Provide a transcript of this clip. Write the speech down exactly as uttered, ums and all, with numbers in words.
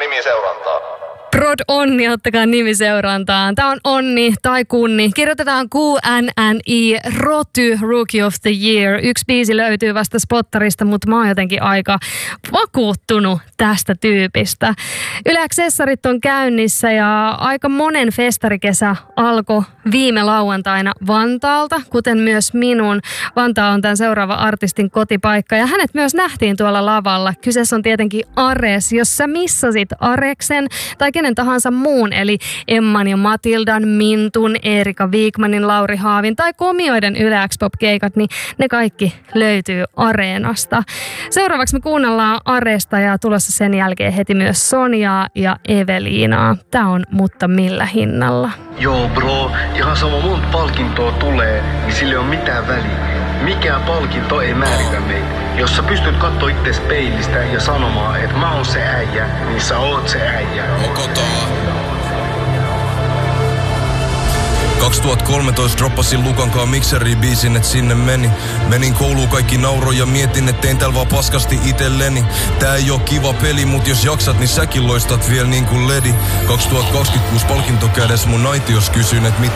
nimiseurantaa. Prod Onni, ottakaa nimiseurantaan. Tämä on Onni tai Kunni. Kirjoitetaan Q N N I, Roty, Rookie of the Year. Yksi biisi löytyy vasta spottarista, mutta mä oon jotenkin aika vakuuttunut tästä tyypistä. Yle X-sessarit on käynnissä ja aika monen festarikesä alkoi viime lauantaina Vantaalta, kuten myös minun. Vantaa on tämän seuraava artistin kotipaikka ja hänet myös nähtiin tuolla lavalla. Kyseessä on tietenkin Ares. Jos sä missasit Areksen tai kenen tahansa muun, eli Emman ja Matildan, Mintun, Erika Wigmanin, Lauri Haavin tai Komioiden Yle X-pop-keikat, niin ne kaikki löytyy Areenasta. Seuraavaksi me kuunnellaan Aresta ja tulossa sen jälkeen heti myös Sonjaa ja Eveliinaa. Tää on Mutta millä hinnalla? Joo bro, ihan sama monta palkintoa tulee, niin sillä ei ole mitään väliä. Mikään palkinto ei määritä meitä. Jos sä pystyt kattoo itses peilistä ja sanomaan, että mä oon se äijä, niin sä oot se äijä. kaksituhattakolmetoista droppasin Lukankaan mikseriin biisin, et sinne meni. Menin kouluun kaikki nauroi ja mietin, et tein täällä vaan paskasti itelleni. Tää ei oo kiva peli, mut jos jaksat, niin säkin loistat vielä niin kuin ledi. kaksituhattakaksikymmentäkuusi palkinto kädes mun naiti, jos kysyn, et mitä